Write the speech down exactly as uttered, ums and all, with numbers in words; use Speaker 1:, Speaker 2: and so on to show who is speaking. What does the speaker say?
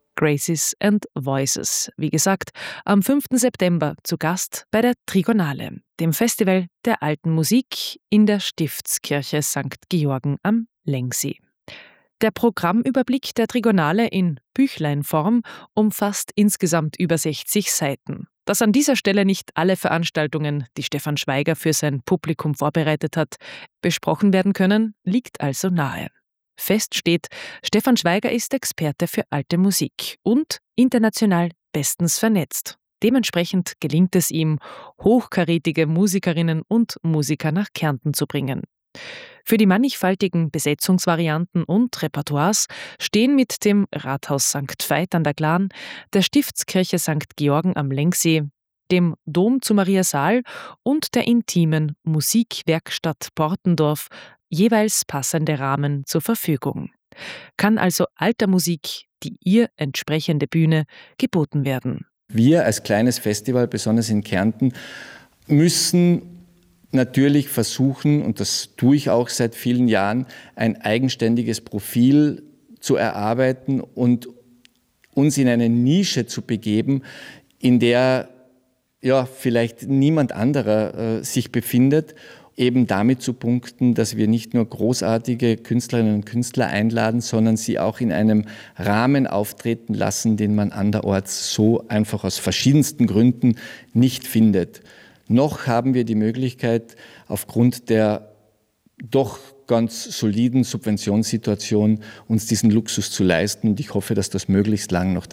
Speaker 1: Graces and Voices. Wie gesagt, am fünften September zu Gast bei der Trigonale, dem Festival der alten Musik in der Stiftskirche Sankt Georgen am Lengsee. Der Programmüberblick der Trigonale in Büchleinform umfasst insgesamt über sechzig Seiten. Dass an dieser Stelle nicht alle Veranstaltungen, die Stefan Schweiger für sein Publikum vorbereitet hat, besprochen werden können, liegt also nahe. Fest steht, Stefan Schweiger ist Experte für alte Musik und international bestens vernetzt. Dementsprechend gelingt es ihm, hochkarätige Musikerinnen und Musiker nach Kärnten zu bringen. Für die mannigfaltigen Besetzungsvarianten und Repertoires stehen mit dem Rathaus Sankt Veit an der Glan, der Stiftskirche Sankt Georgen am Lengsee, dem Dom zu Mariasaal und der intimen Musikwerkstatt Portendorf jeweils passende Rahmen zur Verfügung. Kann also alter Musik, die ihr entsprechende Bühne, geboten werden.
Speaker 2: Wir als kleines Festival, besonders in Kärnten, müssen natürlich versuchen, und das tue ich auch seit vielen Jahren, ein eigenständiges Profil zu erarbeiten und uns in eine Nische zu begeben, in der ja, vielleicht niemand anderer äh, sich befindet, eben damit zu punkten, dass wir nicht nur großartige Künstlerinnen und Künstler einladen, sondern sie auch in einem Rahmen auftreten lassen, den man anderorts so einfach aus verschiedensten Gründen nicht findet. Noch haben wir die Möglichkeit, aufgrund der doch ganz soliden Subventionssituation uns diesen Luxus zu leisten. Und ich hoffe, dass das möglichst lang noch